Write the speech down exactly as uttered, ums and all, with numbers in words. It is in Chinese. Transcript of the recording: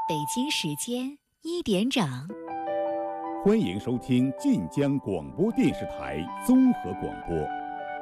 北京时间一点整， 欢迎收听晋江广播电视台综合广播。